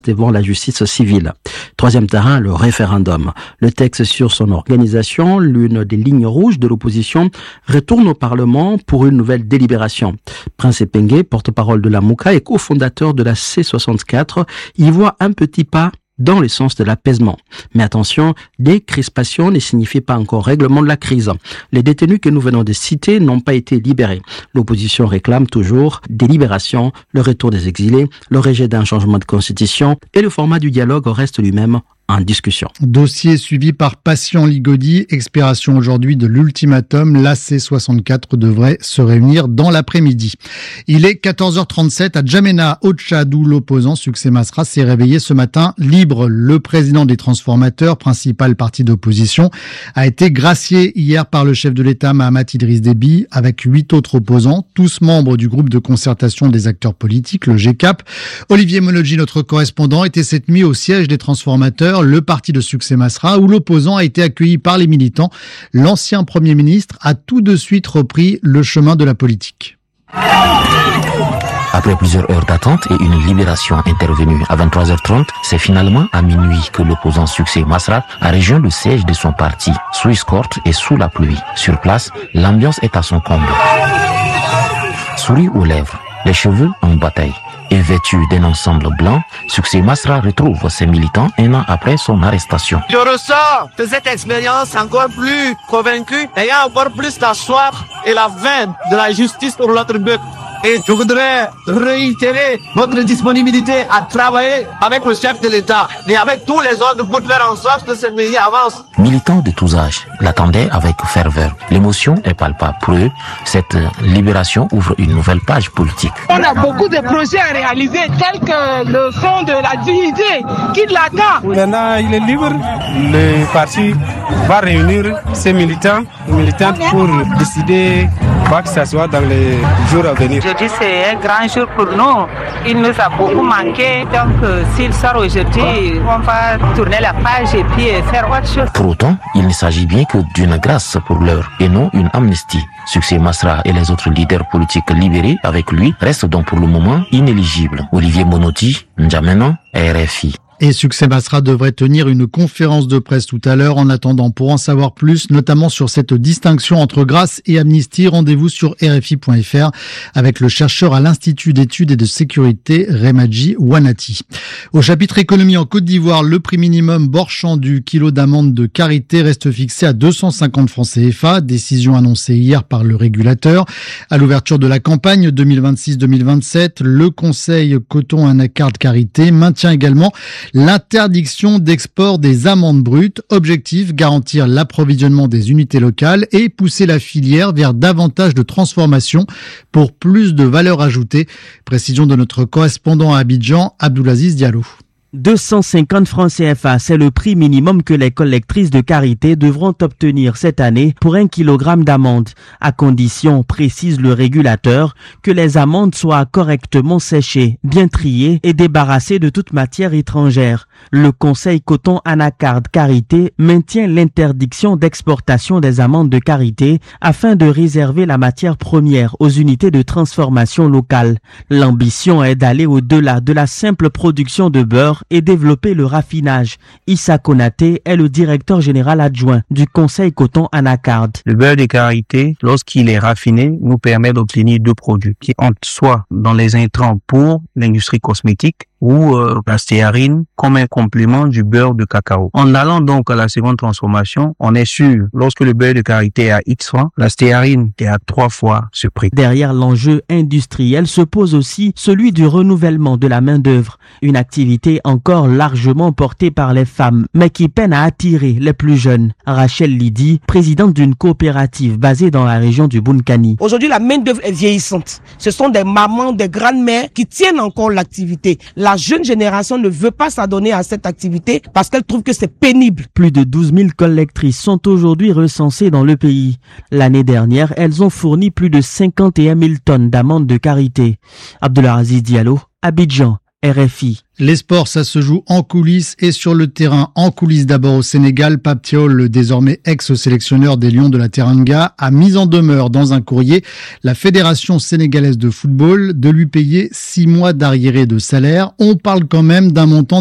devant la justice civile. Troisième terrain, le référendum. Le texte sur son organisation, l'une des lignes rouges de l'opposition, retourne au Parlement pour une nouvelle délibération. Prince Epengue, porte-parole de la Mouka et cofondateur de la C64, y voit un petit pas dans le sens de l'apaisement. Mais attention, décrispation ne signifie pas encore règlement de la crise. Les détenus que nous venons de citer n'ont pas été libérés. L'opposition réclame toujours des libérations, le retour des exilés, le rejet d'un changement de constitution et le format du dialogue reste lui-même en discussion. Dossier suivi par Patient Ligodi, expiration aujourd'hui de l'ultimatum. La C64 devrait se réunir dans l'après-midi. Il est 14h37 à Djamena, au Tchad, où l'opposant Succès Masra s'est réveillé ce matin libre. Le président des transformateurs, principal parti d'opposition, a été gracié hier par le chef de l'État Mahamat Idriss Déby avec 8 autres opposants, tous membres du groupe de concertation des acteurs politiques, le GCAP. Olivier Monodji, notre correspondant, était cette nuit au siège des transformateurs, le parti de Succès Masra, où l'opposant a été accueilli par les militants. L'ancien Premier ministre a tout de suite repris le chemin de la politique. Après plusieurs heures d'attente et une libération intervenue à 23h30, c'est finalement à minuit que l'opposant Succès Masra a rejoint le siège de son parti, sous escorte et sous la pluie. Sur place, l'ambiance est à son comble. Souris aux lèvres, les cheveux en bataille. Et vêtu d'un ensemble blanc, Succès Masra retrouve ses militants un an après son arrestation. Je ressors de cette expérience encore plus convaincu, ayant encore plus la soif et la veine de la justice pour notre peuple. Et je voudrais réitérer notre disponibilité à travailler avec le chef de l'État et avec tous les autres pour faire en sorte que ce pays avance. Militants de tous âges l'attendaient avec ferveur. L'émotion est palpable pour eux. Cette libération ouvre une nouvelle page politique. On a beaucoup de projets à réaliser, tels que le fonds de la dignité qui l'attend. Maintenant, il est libre. Le parti va réunir ses militants, militantes pour décider quoi que ce soit dans les jours à venir. Je dis c'est un grand jour pour nous. Il nous a beaucoup manqué. Donc s'il sort aujourd'hui, on va tourner la page et puis faire autre chose. Pour autant, il ne s'agit bien que d'une grâce pour l'heure et non une amnistie. Succès Masra et les autres leaders politiques libérés avec lui restent donc pour le moment inéligibles. Olivier Monodji, N'Djamena, RFI. Et Succès Masra devrait tenir une conférence de presse tout à l'heure. En attendant, pour en savoir plus, notamment sur cette distinction entre grâce et amnistie, rendez-vous sur RFI.fr avec le chercheur à l'Institut d'études et de sécurité Remadji Wanati. Au chapitre économie en Côte d'Ivoire, le prix minimum borchant du kilo d'amande de karité reste fixé à 250 francs CFA, décision annoncée hier par le régulateur. À l'ouverture de la campagne 2026-2027, le Conseil coton anacarde karité maintient également l'interdiction d'export des amandes brutes. Objectif, garantir l'approvisionnement des unités locales et pousser la filière vers davantage de transformation pour plus de valeur ajoutée. Précision de notre correspondant à Abidjan, Abdoulaziz Diallo. 250 francs CFA, c'est le prix minimum que les collectrices de karité devront obtenir cette année pour 1 kilogramme d'amandes, à condition, précise le régulateur, que les amandes soient correctement séchées, bien triées et débarrassées de toute matière étrangère. Le Conseil coton anacarde karité maintient l'interdiction d'exportation des amandes de karité afin de réserver la matière première aux unités de transformation locales. L'ambition est d'aller au-delà de la simple production de beurre et développer le raffinage. Issa Konaté est le directeur général adjoint du Conseil coton anacarde. Le beurre de karité, lorsqu'il est raffiné, nous permet d'obtenir deux produits qui entrent soit dans les intrants pour l'industrie cosmétique ou la stéarine comme un complément du beurre de cacao. En allant donc à la seconde transformation, on est sûr, lorsque le beurre de karité est à X francs, la stéarine est à 3 fois ce prix. Derrière l'enjeu industriel se pose aussi celui du renouvellement de la main-d'œuvre, une activité encore largement portée par les femmes, mais qui peine à attirer les plus jeunes. Rachel Lidi, présidente d'une coopérative basée dans la région du Bunkani. Aujourd'hui, la main-d'œuvre est vieillissante. Ce sont des mamans, des grandes-mères qui tiennent encore l'activité. La jeune génération ne veut pas s'adonner à cette activité parce qu'elle trouve que c'est pénible. Plus de 12 000 collectrices sont aujourd'hui recensées dans le pays. L'année dernière, elles ont fourni plus de 51 000 tonnes d'amandes de karité. Abdoulaziz Diallo, Abidjan. RFI. Les sports, ça se joue en coulisses et sur le terrain. En coulisses d'abord au Sénégal, Pape Thiaw, le désormais ex-sélectionneur des Lions de la Teranga, a mis en demeure dans un courrier la Fédération sénégalaise de football de lui payer 6 mois d'arriérés de salaire. On parle quand même d'un montant